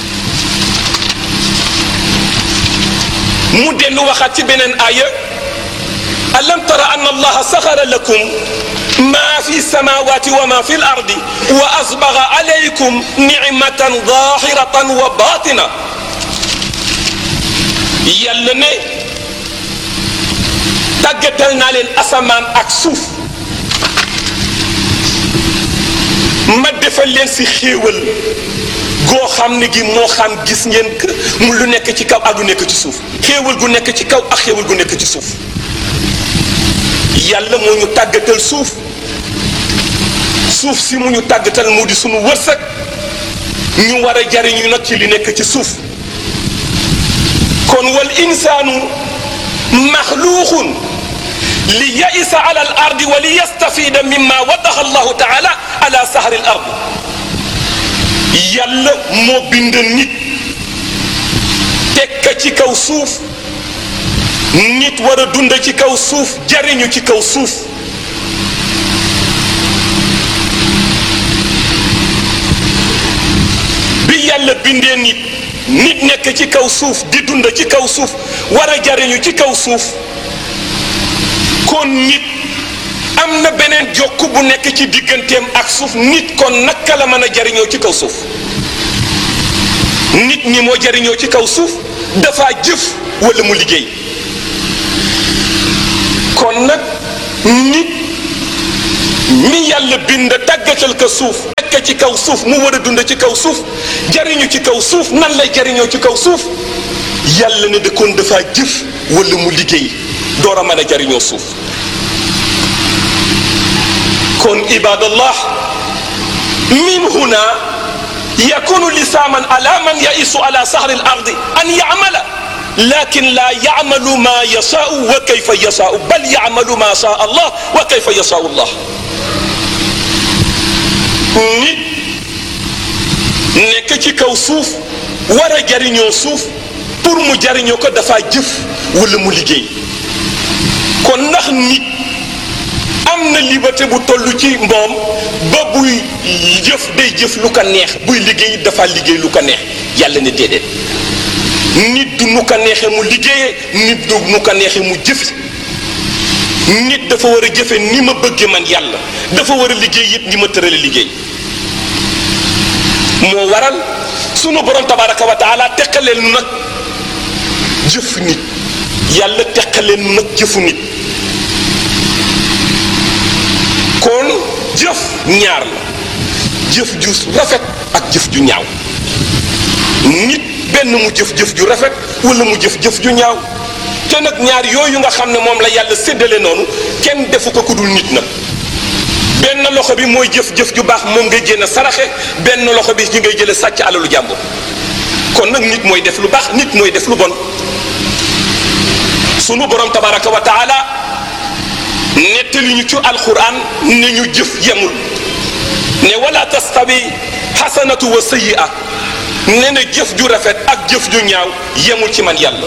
mu dellu waxaat ci beneen aaya alam tara anna allaha saxara lakum ma fi samawati wa ma fi l ardi wa asbaga alaykum nicmatan zahiratan wa batina yàlla ne tàggatal naa leen asamaan ak suuf ma defal leen si xéewal goo xam ne gi moo xam gis ngeen mu lu nekk ci kaw ak lu nekk ci suuf xéewal gu nekk ci kaw ak xéewal gu nekk ci suuf yàlla moo ñu tàggatal suuf suuf si mu ñu tàggatal mu di sunu wërsëg ñu war a jariñu nag ci li nekk ci suuf kon wal insaanu maxluuqun li yaisa ala al ardi wa li yastafida mimma wadaxa allahu taala ala sahari al ard yàlla moo bind nit tekka ci kaw suuf nit war a dund ci kaw suuf jariñu ci kaw suuf bi yàlla bindee nit nekk ci kaw suuf di dund ci kaw suuf war a jariñu ci kaw suuf kon nit am na beneen jokku bu nekk ci digganteem ak suuf nit kon naka la mën a jariñoo ci kaw suuf nit ñi moo jariñoo ci kaw suuf dafa jëf wala mu liggéey kon nag nit mi yàlla bind tàggatal ko suuf nekk ci kaw suuf mu war a dund ci kaw suuf jariñu ci kaw suuf nan lay jariñoo ci kaw suuf yàlla ne de kon dafa jëf wala mu liggéey door a mën a jariñoo suuf kon ibadallah min huna yakunu lisaman ala man yaisu ala sahri al-ardi an ya'mala lakin la ya'malu ma yasha'u wa kayfa yasha'u bal ya'malu ma sha'a Allah wa kayfa yasha'u Allah nit nekk ci kaw suuf war a jariñoo suuf pour mu jariñoo ko dafa jëf wala mu liggéey kon ndax nit am na liberté bu toll ci moom ba buy jëf day jëf lu ko neex buy liggéey dafa liggéey lu ko neex yàlla ne déedéet nit du nu ko neexee mu liggéeyee nit du nu ko neexee mu jëf nit dafa war a jëfe ni ma bëgge man yàlla dafa war a liggéey it ni ma tërale liggéey moo waral sunu borom tabaraka wa taala teqaleen nu nag jëf nit yàlla teqaleen nu nag jëfu nit kon jëf ñaar la jëf ju rafet ak jëf ju ñaaw nit benn mu jëf-jëf ju rafet wala mu jëf-jëf ju ñaaw te nag ñaar yooyu nga xam ne moom la yàlla séddale noonu kenn defu ko ku dul nit nag benn loxo bi mooy jëf-jëf ju baax moom ngay génn saraxe benn loxo bi ci ngay jële sàcc alalu jàmbur kon nag nit mooy def lu baax nit mooy def lu bon sunu borom tabaraka wa taala nettali ñu ci alquran ne ñu jëf yemul ne wala tastawi xasanatu wa sayyi'a ne na jëf ju rafet ak jëf ju ñaaw yemul ci man yàlla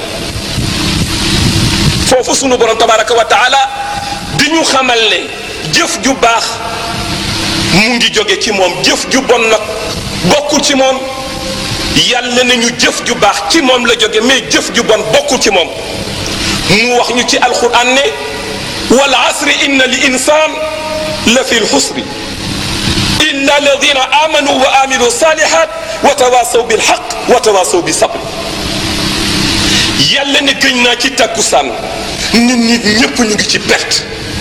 foofu sunu borom tabaraka wa taala di ñu xamal ne jëf ju baax mu ngi jóge ci moom jëf ju bon nag bokkul ci moom yàlla ne ñu jëf ju baax ci moom la jóge mais jëf ju bon bokkul ci moom mu wax ñu ci alquran ne wal asri inna li insan la fi lxusri illa alladina amanu wa amilu salihat wa tawasaw bil haqq wa tawasaw bi sabr yàlla ne gëñ naa ci takkusaan nit ñëpp ñu ngi ci perte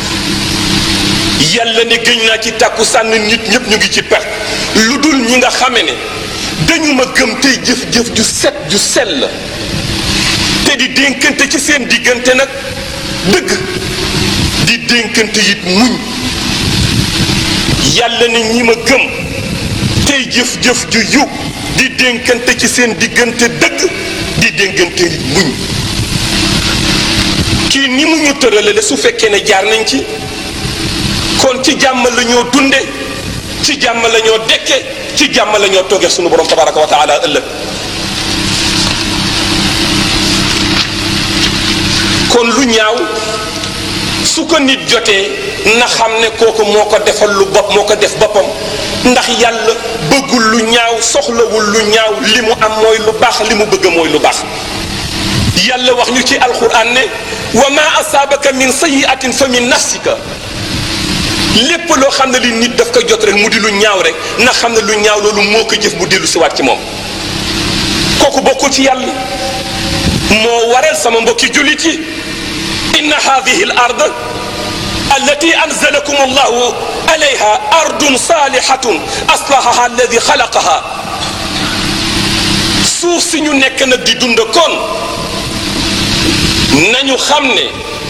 yàlla ne gëñ naa ci takkusaan nit ñëpp ñu ngi ci perte lu dul ñi nga xame ne dañu ma gëm tey jëf-jëf ju set ju sell te di dénkante ci seen diggante nag dëgg di dénkante it muñ yàlla ne ñi ma gëm tey jëf-jëf ju yiw di dénkante ci seen diggante dëgg di dénkante it muñ kii ni mu ñu tëralale su fekkee ne jaar nañ ci kon ci jàmm la ñoo dunde ci jàmm la ñoo dekke ci jàmm la ñoo toogee sunu borom tabaraka wa taala ëllëg kon lu ñaaw su ko nit jotee na xam ne kooku moo ko defal lu bopp moo ko def boppam ndax yàlla bëggul lu ñaaw soxlawul lu ñaaw li mu am mooy lu baax li mu bëgg mooy lu baax yàlla wax ñu ci alquran ne wa ma asaabaka min sayyi'atin fa min nafsika lépp loo xam ne li nit daf ko jot rek mu di lu ñaaw rek na xam ne lu ñaaw loolu moo ko jëf mu dellu si waat ci moom kooku bokkul ci yàlla moo waral sama mbokki jullit yi inna hadihi al ard allati anzalakum allahu alayha ardun salihatun aslahaha alladi xalaqaha suuf si ñu nekk nag di dund kon nañu xam ne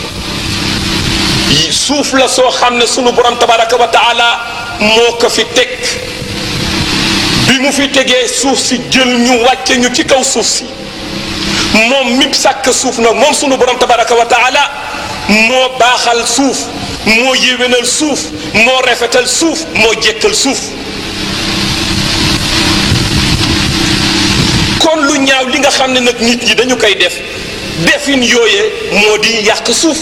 suuf la soo xam ne sunu borom tabaraka wa taala moo ko fi teg bi mu fi tegee suuf si jël ñu wàcce ñu ci kaw suuf si moom mi sàkk suuf nag moom sunu borom tabaraka wa taala moo baaxal suuf moo yéwénal suuf moo rafetal suuf moo jekkal suuf kon lu ñaaw li nga xam ne nag nit ñi dañu koy def defin yooye moo di yàq suuf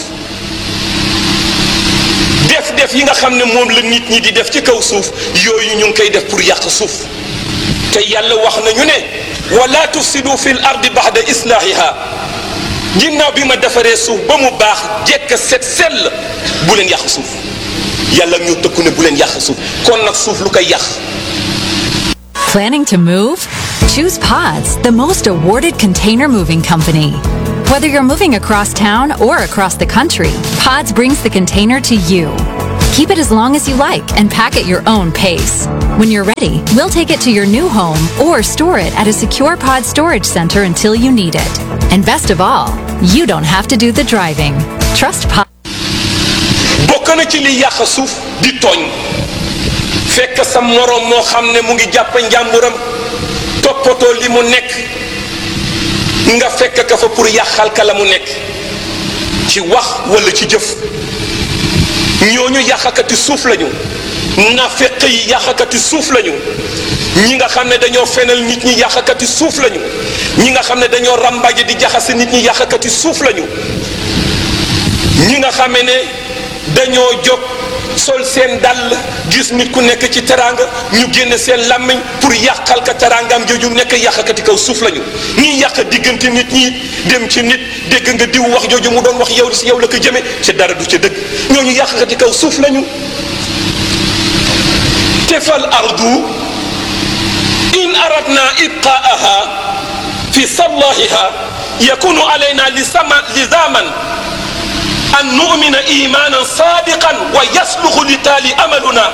def yi nga xam ne moom la nit ñi di def ci kaw suuf yooyu ñu ngi koy def pour yàq suuf te yàlla wax nañu ne wala tufsidu fil ardi ba'da islahiha ginnaaw bi ma defaree suuf ba mu baax jekk set sell bu leen yàq suuf yàlla ñu tëkku ne bu leen yàq suuf kon nag suuf lu koy yàq. Planning to move? Choose Pods, the most awarded container moving company. Whether you're moving across town or across the country, Pods brings the container to you. Keep it as long as you like and pack at your own pace. When you're ready, we'll take it to your new home or store it at a secure Pod storage center until you need it. And best of all, you don't have to do the driving. Trust Pod. bokk na ci li yàq suuf di tooñ fekk sa morom moo xam ne mu ngi jàpp njàmburam toppatoo li mu nekk nga fekk ka fa pour yàqal ka la mu nekk ci wax wala ci jëf ñooñu yàqakati suuf lañu naafeq yi yàqakati suuf lañu ñi nga xam ne dañoo fenal nit ñi yàqakati suuf lañu ñi nga xam ne dañoo ràmbaaje di jaxase nit ñi yàqakati suuf lañu ñi nga xam ne dañoo jóg sol seen dàll gis nit ku nekk ci teraanga ñu génne seen làmmiñ pour yàqal ka teraangaam jooju nekk yàqakati kaw suuf lañu ñi yàq diggante nit ñi dem ci nit dégg nga diw wax jooju mu doon wax yow si yow la ko jëme ci dara du ci dëgg ñooñu yàqakati kaw suuf lañu te fal ardu in aradna ibqaaha fi sallahiha yakunu alayna lizaman an nu'mina imanan sadiqan wa yasluxu li taali amaluna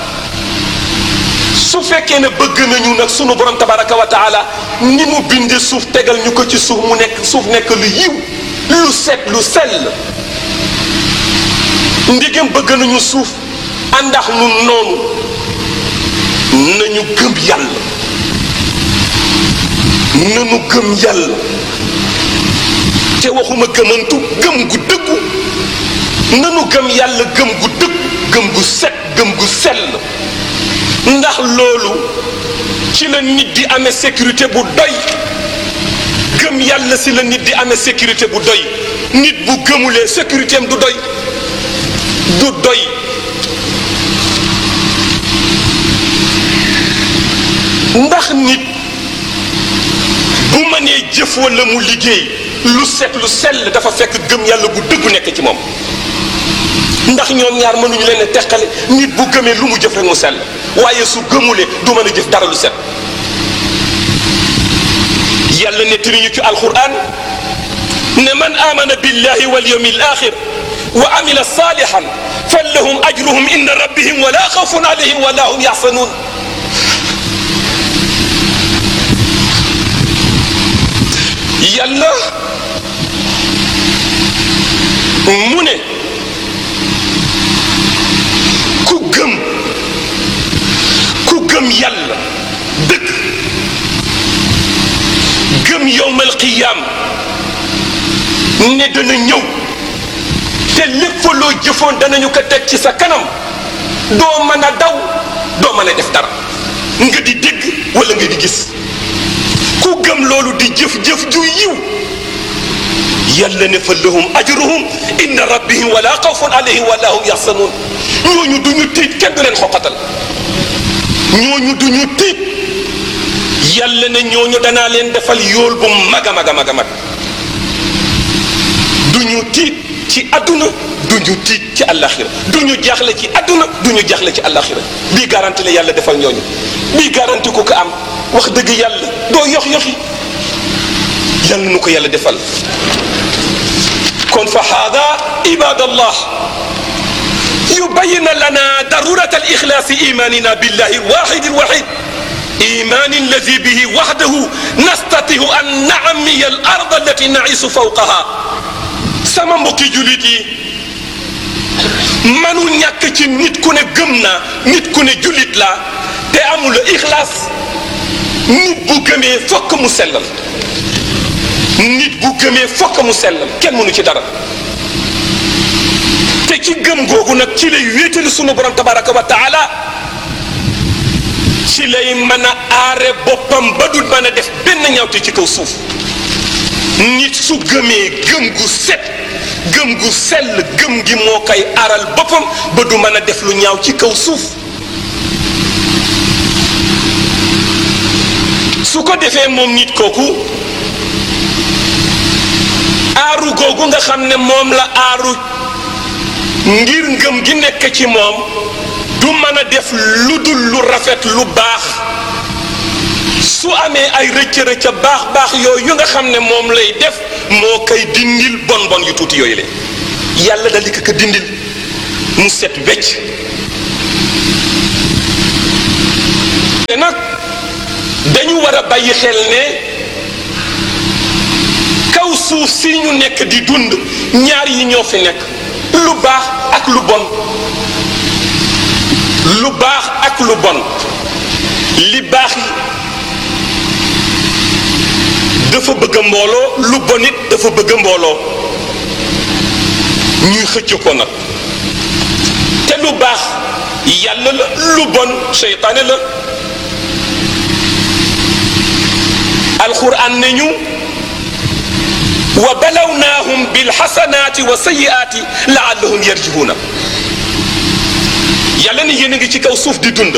su fekkee ne bëgg nañu nag sunu borom tabaraka wa taala ni mu binde suuf tegal ñu ko ci suuf mu nekk suuf nekk lu yiw lu set lu sell ndigam bëgg nañu suuf àndax nu noonu nañu gëm yàlla nañu gëm yàlla te waxuma gëmantu gëm gu dëggu nanu gëm yàlla gëm gu dëgg gëm gu set gëm gu sell ndax loolu ci la nit di amee sécurité bu doy gëm yàlla si la nit di amee sécurité bu doy nit bu gëmulee sécurité am du doy ndax nit bu mënee jëf wala mu liggéey lu set lu sell dafa fekk gëm yàlla gu dëggu nekk ci moom ndax ñoom ñaar mënuñu leen a teqale nit bu gëmee lu mu jëf rek mu sell waaye su gëmulee du mën a jëf dara lu set yàlla nettali ñu ci alquran ne man amana billahi wal yawmil axir wa amila salihan fallahum ajruhum inda rabbihim wala xawfun alayhim wala hum yaxsanun yàlla mu ne ku gëm yàlla dëgg gëm yowmal qiyaam ne dana ñëw te lépp loo jëfoon danañu ko teg ci sa kanam doo mën a daw doo mën a def dara nga di dégg wala nga di gis ku gëm loolu di jëf-jëf ju yiw yàlla ne fa lahum ajruhum inda rabbihim wala xawfun alayhim wala hum yaxsanuun ñooñu duñu tiit kenn du leen xoqatal ñooñu duñu tiit yàlla ne ñooñu danaa leen defal yool bu mag a mag a mag a mag duñu tiit ci àdduna duñu tiit ci àllaxira duñu jaaxle ci àdduna duñu jaaxle ci àllaxira bii garanti la yàlla defal ñooñu bii garanti ku ko am wax dëgg yàlla doo yox yoxi yàlla nu ko yàlla defal kon fa haada ibadallah yubayyin lana darurat al-ixlaas imanina billahi alwahid alwahid إيمان الذي به وحده نستطيع أن نعمي الأرض التي نعيش فوقها sama mbokki jullit yi manu ñàkk ci nit ku ne gëm naa nit ku ne jullit la te amul ixlaas nit bu gëmee fokk mu sellal nit bu gëmee fokk mu sellal kenn mënu ci dara te ci gëm googu nag ci lay wéetali sunu borom tabaraka wa taala ci lay mën a aare boppam ba du mën a def benn ñaawte ci kaw suuf nit su gëmee gëm gu set gëm gu sell gëm gi moo koy aaral boppam ba du mën a def lu ñaaw ci kaw suuf su ko defee moom nit kooku aaru googu nga xam ne moom la aaru ngir ngëm gi nekk ci moom du mën a def lu dul lu rafet lu baax su amee ay rëcc baax yooyu nga xam ne moom lay def moo koy dindil bon yu tuuti yooyu le yàlla dal di ko dindil mu set wecc. te nag dañu war a bàyyi xel ne kaw suuf si ñu nekk di dund ñaar yi ñoo fi nekk lu baax ak lu bon. lu baax ak lu bon li baax dafa bëgg mbooloo lu bon it dafa bëgg mbooloo ñuy xëcc ko nag te lu baax yàlla la lu bon seytaane la. alquran ne ñu wa balawnaahum bil xasanaati wa sayyiaati laallahum yarjihuuna yàlla ne yéen a ngi ci kaw suuf di dund.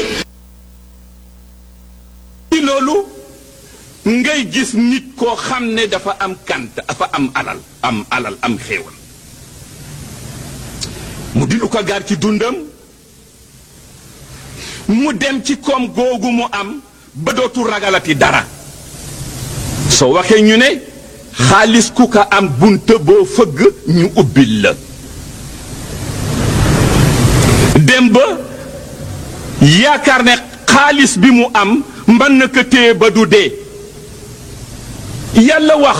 ci loolu ngay gis nit koo xam ne dafa am kant dafa am alal am xéewal mu di lu ko gaar ci dundam mu dem ci koom googu mu am ba dootu ragalati dara soo waxee ñu ne xaalis ku ko am bunte boo fëgg ñu ubbil la dem ba yaakaar ne xaalis bi mu am mën na ko téye ba du dee yàlla wax.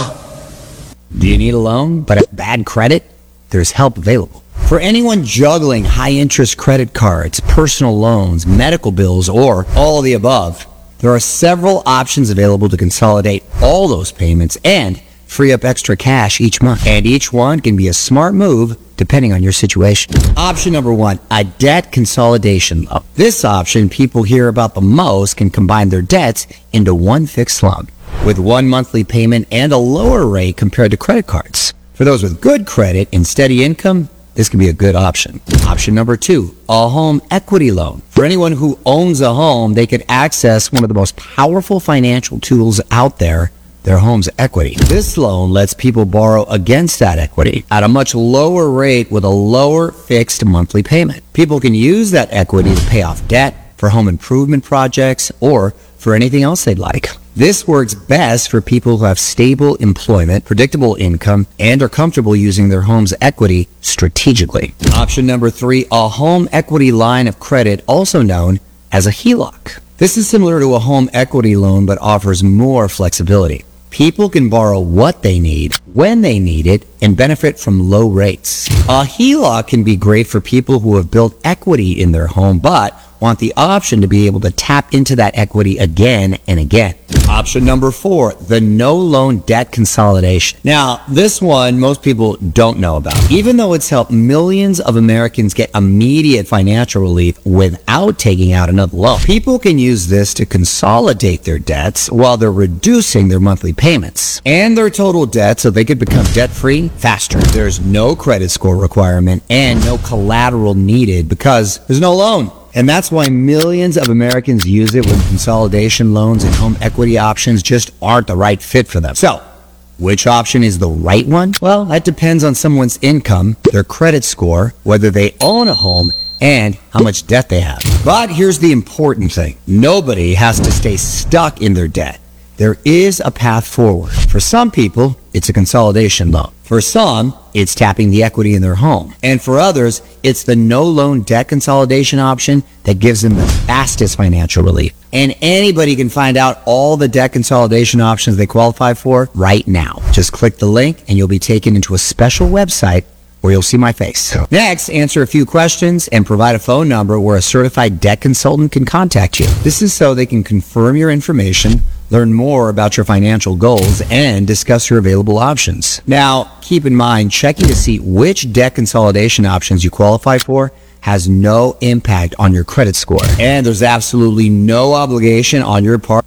Do you need a loan but have bad credit? There's help available. For anyone juggling high-interest credit cards, personal loans, medical bills, or all of the above, there are several options available to consolidate all those payments and free up extra cash each month. And each one can be a smart move depending on your situation. Option number one, a debt consolidation loan. This option people hear about the most can combine their debts into one fixed loan with one monthly payment and a lower rate compared to credit cards. For those with good credit and steady income, this can be a good option. Option number two, a home equity loan. For anyone who owns a home, they can access one of the most powerful financial tools out there, their home's equity. This loan lets people borrow against that equity at a much lower rate with a lower fixed monthly payment. People can use that equity to pay off debt, for home improvement projects, or for anything else they'd like. This works best for people who have stable employment, predictable income, and are comfortable using their home's equity strategically. Option number three, a home equity line of credit, also known as a HELOC. This is similar to a home equity loan but offers more flexibility. People can borrow what they need, when they need it, and benefit from low rates. A HELOC can be great for people who have built equity in their home but want the option to be able to tap into that equity again and again. Option number four, the no loan debt consolidation. Now, this one most people don't know about. Even though it's helped millions of Americans get immediate financial relief without taking out another loan, people can use this to consolidate their debts while they're reducing their monthly payments and their total debt so they could become debt-free faster. There's no credit score requirement and no collateral needed because there's no loan. And that's why millions of Americans use it when consolidation loans and home equity options just aren't the right fit for them. So, which option is the right one? Well, that depends on someone's income, their credit score, whether they own a home, and how much debt they have. But here's the important thing. Nobody has to stay stuck in their debt. There is a path forward. For some people, it's a consolidation loan. For some, it's tapping the equity in their home. And for others, it's the no loan debt consolidation option that gives them the fastest financial relief. And anybody can find out all the debt consolidation options they qualify for right now. Just click the link and you'll be taken into a special website where you'll see my face. Next, answer a few questions and provide a phone number where a certified debt consultant can contact you. This is so they can confirm your information, learn more about your financial goals, and discuss your available options. Now, keep in mind, checking to see which debt consolidation options you qualify for has no impact on your credit score. And there's absolutely no obligation on your part.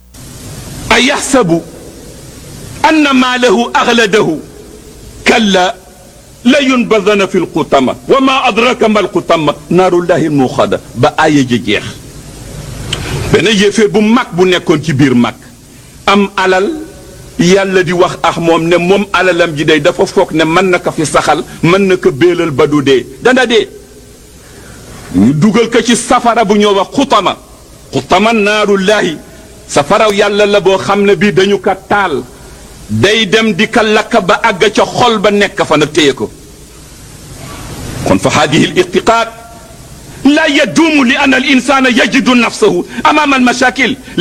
أيحسب أن ماله أغلده كلا لا ينبذن في القطمة وما أدراك ما القطمة نار الله الموقدة ba aaya ji jeex benn yéeféer bu mag bu nekkoon ci biir mag am alal yàlla di wax ak moom ne moom alalam ji day dafa foog ne mën na ko fi saxal mën na ko béelal ba du dee dana dee ñu dugal ko ci safara bu ñoo wax xutama naarullahi safaraw yàlla la boo xam ne bii dañu ko taal day dem di ka lakk ba àgg ca xol ba nekk fa nag téye ko kon fa hadihi al irtiqaad la yaduumu li anna al insana yajidu nafsahu amama al mashakil